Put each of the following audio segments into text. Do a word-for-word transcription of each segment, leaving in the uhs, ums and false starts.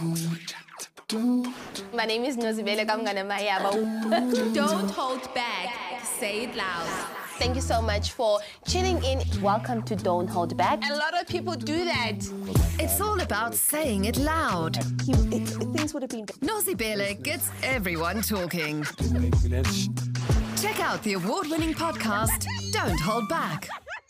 My name is Nozibele Kamngana Mayaba. Don't hold back. Say it loud. Thank you so much for tuning in. Welcome to Don't Hold Back. A lot of people do that. It's all about saying it loud. He, it, things would have been... Nozibele gets everyone talking. Check out the award-winning podcast, Don't Hold Back.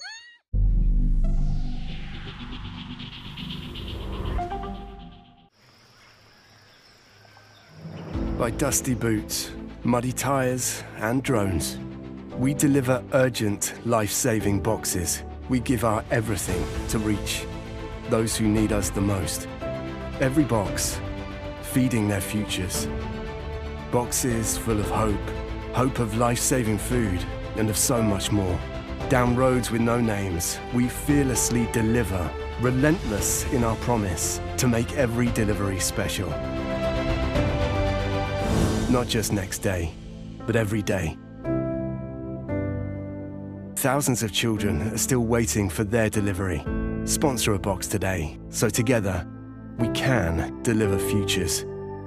By dusty boots, muddy tyres and drones, we deliver urgent, life-saving boxes. We give our everything to reach those who need us the most. Every box, feeding their futures. Boxes full of hope, hope of life-saving food, and of so much more. Down roads with no names, we fearlessly deliver, relentless in our promise to make every delivery special. Not just next day, but every day. Thousands of children are still waiting for their delivery. Sponsor a box today, so together we can deliver futures.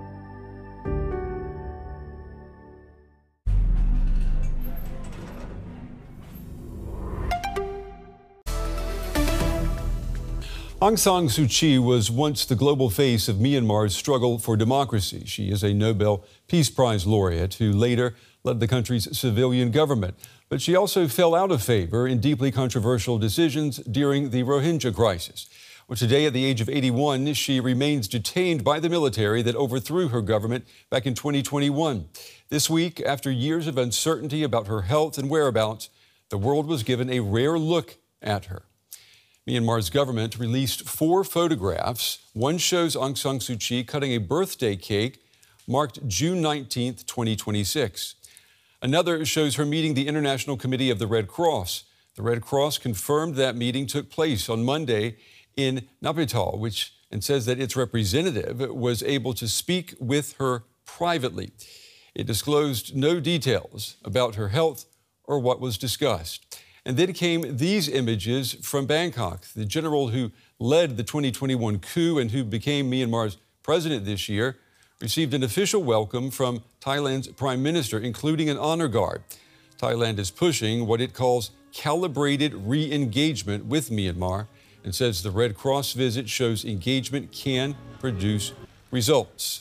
Aung San Suu Kyi was once the global face of Myanmar's struggle for democracy. She is a Nobel Peace Prize laureate who later led the country's civilian government. But she also fell out of favor in deeply controversial decisions during the Rohingya crisis. Well, today, at the age of eighty-one, she remains detained by the military that overthrew her government back in twenty twenty-one. This week, after years of uncertainty about her health and whereabouts, the world was given a rare look at her. Myanmar's government released four photographs. One shows Aung San Suu Kyi cutting a birthday cake marked June nineteenth, twenty twenty-six. Another shows her meeting the International Committee of the Red Cross. The Red Cross confirmed that meeting took place on Monday in Naypyidaw, which and says that its representative was able to speak with her privately. It disclosed no details about her health or what was discussed. And then came these images from Bangkok. The general who led the twenty twenty-one coup and who became Myanmar's president this year received an official welcome from Thailand's prime minister, including an honor guard. Thailand is pushing what it calls calibrated re-engagement with Myanmar and says the Red Cross visit shows engagement can produce results.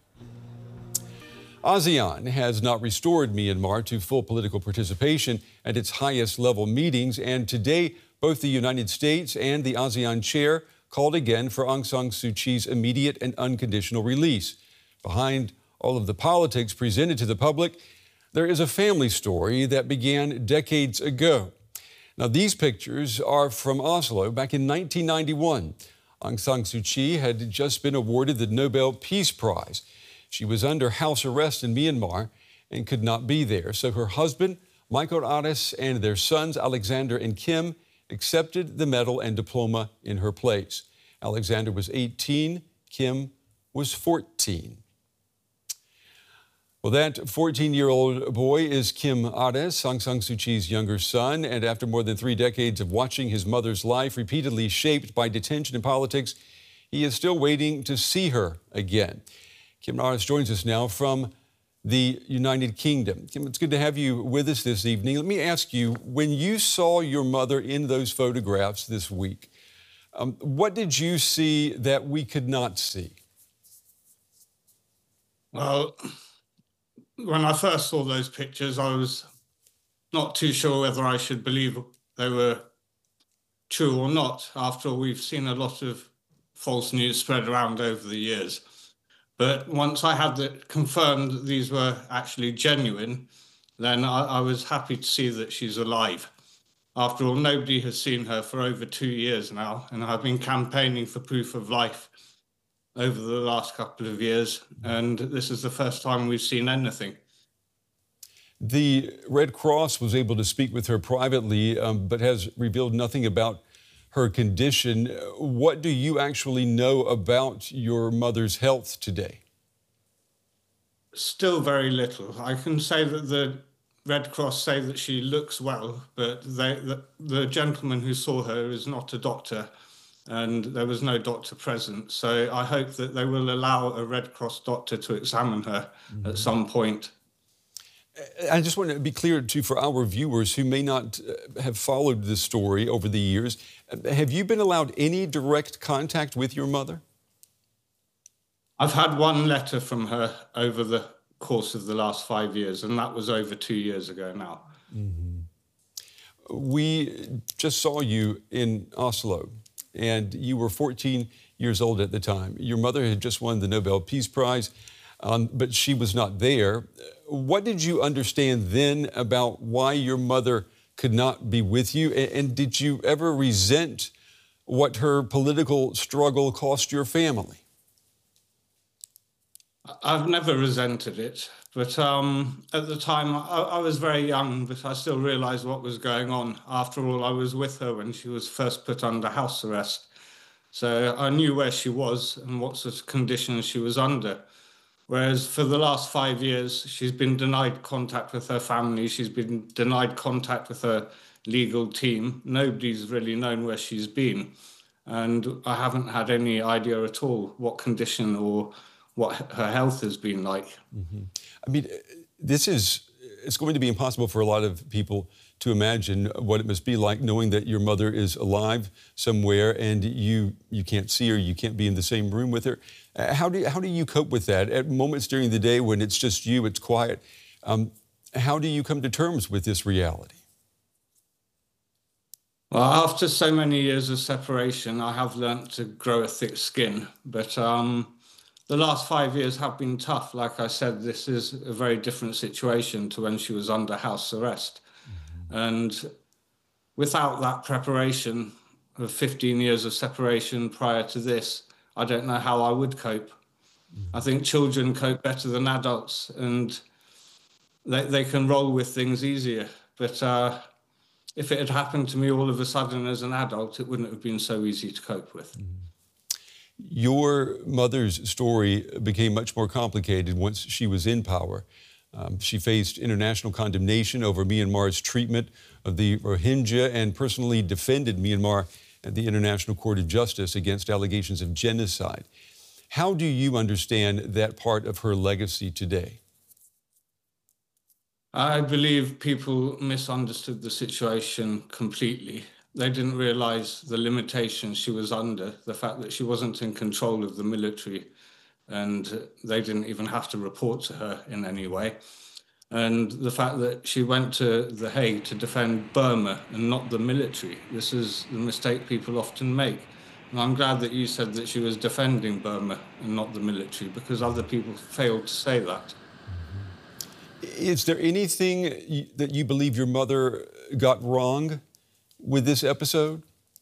ASEAN has not restored Myanmar to full political participation at its highest level meetings, and today both the United States and the ASEAN chair called again for Aung San Suu Kyi's immediate and unconditional release. Behind all of the politics presented to the public, there is a family story that began decades ago. Now, these pictures are from Oslo back in nineteen ninety-one. Aung San Suu Kyi had just been awarded the Nobel Peace Prize. She was under house arrest in Myanmar and could not be there. So her husband, Michael Ares, and their sons, Alexander and Kim, accepted the medal and diploma in her place. Alexander was eighteen, Kim was fourteen. Well, that fourteen-year-old boy is Kim Ares, Aung San Suu Kyi's younger son, and after more than three decades of watching his mother's life repeatedly shaped by detention and politics, he is still waiting to see her again. Kim Ares joins us now from the United Kingdom. Kim, it's good to have you with us this evening. Let me ask you, when you saw your mother in those photographs this week, um, what did you see that we could not see? Well, when I first saw those pictures, I was not too sure whether I should believe they were true or not. After all, we've seen a lot of false news spread around over the years. But once I had it confirmed these were actually genuine, then I, I was happy to see that she's alive. After all, nobody has seen her for over two years now, and I've been campaigning for proof of life over the last couple of years, and this is the first time we've seen anything. The Red Cross was able to speak with her privately, um, but has revealed nothing about her condition. What do you actually know about your mother's health today? Still very little. I can say that the Red Cross say that she looks well, but they, the, the gentleman who saw her is not a doctor, and there was no doctor present. So I hope that they will allow a Red Cross doctor to examine her mm-hmm. at some point. I just want to be clear, too, for our viewers who may not have followed this story over the years. Have you been allowed any direct contact with your mother? I've had one letter from her over the course of the last five years, and that was over two years ago now. Mm-hmm. We just saw you in Oslo, and you were fourteen years old at the time. Your mother had just won the Nobel Peace Prize, um, but she was not there. What did you understand then about why your mother could not be with you? And, and did you ever resent what her political struggle cost your family? I've never resented it, but um, at the time I, I was very young, but I still realised what was going on. After all, I was with her when she was first put under house arrest. So I knew where she was and what sort of conditions she was under. Whereas for the last five years, she's been denied contact with her family. She's been denied contact with her legal team. Nobody's really known where she's been. And I haven't had any idea at all what condition or what her health has been like. Mm-hmm. I mean, this is, it's going to be impossible for a lot of people to imagine what it must be like knowing that your mother is alive somewhere and you you can't see her, you can't be in the same room with her. Uh, how do you, how do you cope with that at moments during the day when it's just you, it's quiet? Um, how do you come to terms with this reality? Well, after so many years of separation, I have learnt to grow a thick skin, but um, the last five years have been tough. Like I said, this is a very different situation to when she was under house arrest. Mm-hmm. And without that preparation of fifteen years of separation prior to this, I don't know how I would cope. Mm-hmm. I think children cope better than adults, and they, they can roll with things easier. But uh, if it had happened to me all of a sudden as an adult, it wouldn't have been so easy to cope with. Mm-hmm. Your mother's story became much more complicated once she was in power. Um, she faced international condemnation over Myanmar's treatment of the Rohingya and personally defended Myanmar at the International Court of Justice against allegations of genocide. How do you understand that part of her legacy today? I believe people misunderstood the situation completely. They didn't realise the limitations she was under, the fact that she wasn't in control of the military, and they didn't even have to report to her in any way. And the fact that she went to The Hague to defend Burma and not the military. This is the mistake people often make. And I'm glad that you said that she was defending Burma and not the military, because other people failed to say that. Is there anything that you believe your mother got wrong with this episode?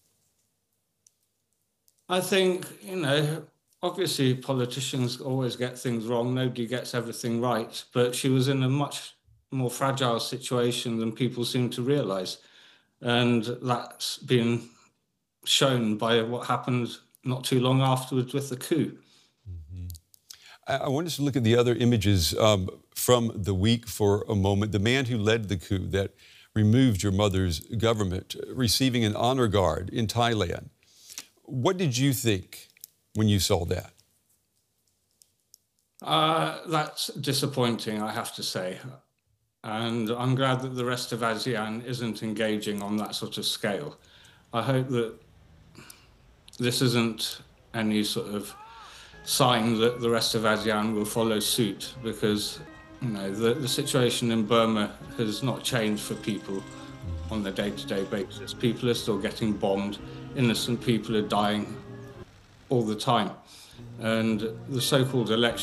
I think, you know, obviously politicians always get things wrong. Nobody gets everything right. But she was in a much more fragile situation than people seem to realise. And that's been shown by what happened not too long afterwards with the coup. Mm-hmm. I, I wanted to look at the other images um, from the week for a moment. The man who led the coup that removed your mother's government, receiving an honor guard in Thailand. What did you think when you saw that? Uh, that's disappointing, I have to say. And I'm glad that the rest of ASEAN isn't engaging on that sort of scale. I hope that this isn't any sort of sign that the rest of ASEAN will follow suit, because you know, the, the situation in Burma has not changed for people on a day-to-day basis. People are still getting bombed. Innocent people are dying all the time. And the so-called election